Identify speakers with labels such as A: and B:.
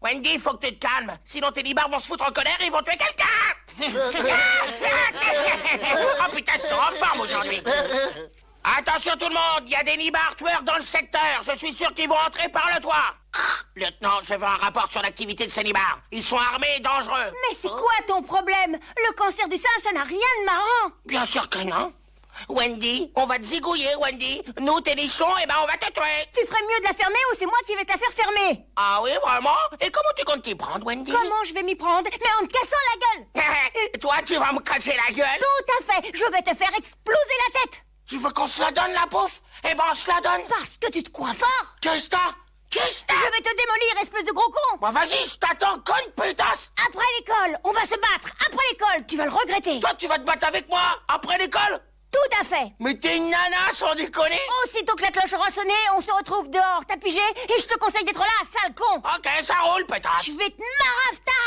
A: Wendy, faut que tu te calmes. Sinon tes nibards vont se foutre en colère et ils vont tuer quelqu'un. Oh putain, c'est en forme aujourd'hui. Attention tout le monde, il y a des nibards tueurs dans le secteur. Je suis sûr qu'ils vont entrer par le toit. Lieutenant, je veux un rapport sur l'activité de ces nibards. Ils sont armés et dangereux.
B: Mais c'est quoi ton problème? Le cancer du sein, ça n'a rien de marrant.
A: Bien sûr que non. Wendy, on va te zigouiller, Wendy. Nous, tes nichons, on va te tuer.
B: Tu ferais mieux de la fermer ou c'est moi qui vais te la faire fermer?
A: Ah oui, vraiment? Et comment tu comptes t'y prendre, Wendy?
B: Comment je vais m'y prendre? Mais en te cassant la gueule.
A: Toi, tu vas me casser la gueule?
B: Tout à fait, je vais te faire exploser la tête.
A: Tu veux qu'on se la donne, la pouffe? On se la donne.
B: Parce que tu te crois fort.
A: Qu'est-ce que t'as?
B: Je vais te démolir, espèce de gros con.
A: Bah vas-y, je t'attends, conne putasse.
B: Après l'école, on va se battre. Après l'école, tu vas le regretter.
A: Toi, tu vas te battre avec moi après l'école?
B: Tout à fait.
A: Mais t'es une nana, sans déconner.
B: Aussitôt que la cloche aura sonné, on se retrouve dehors, t'as pigé? Et je te conseille d'être là, sale con.
A: Ok, ça roule, pétasse.
B: Je vais te marafter.